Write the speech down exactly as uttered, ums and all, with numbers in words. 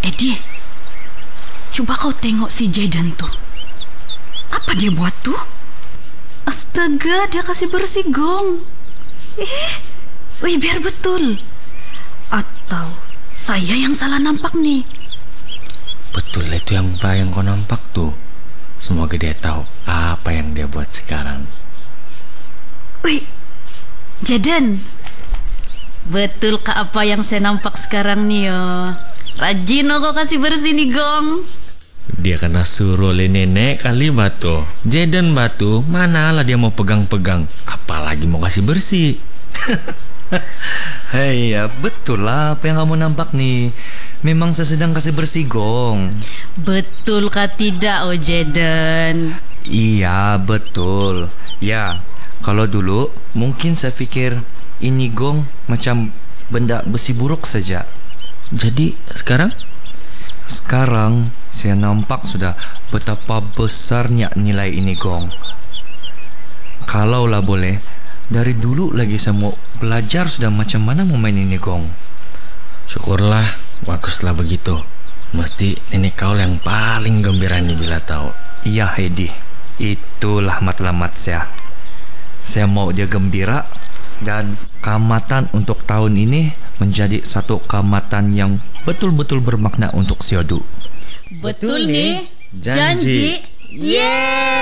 Edi, coba kau tengok si Jaden tuh. Apa dia buat tuh? Astaga, dia kasih bersih gong. Eh, wih biar betul. Atau saya yang salah nampak nih? Betul itu yang apa yang kau nampak tuh. Semoga dia tahu apa yang dia buat sekarang. Wih, Jaden, betul kak apa yang saya nampak sekarang nih yo? Rajin oh kau kasih bersih nih gong. Dia kena suruh oleh nenek kali batu. Jaden batu, manalah dia mau pegang-pegang, apalagi mau kasih bersih. Hei, ya betul lah apa yang kamu nampak nih. Memang saya sedang kasih bersih gong. Betul kah tidak oh Jaden? Iya betul. Ya, kalau dulu mungkin saya pikir ini gong macam benda besi buruk saja. Jadi sekarang? Sekarang saya nampak sudah betapa besarnya nilai ini gong. Kalaulah boleh, dari dulu lagi saya mau belajar sudah macam mana memain ini gong. Syukurlah, baguslah begitu. Mesti nenek kau yang paling gembira nih bila tahu. Iya Heidi, itulah matlamat saya. Saya mau dia gembira dan kamatan untuk tahun ini menjadi satu kamatan yang betul-betul bermakna untuk Siodu. Betul nih, janji. janji. Yeay!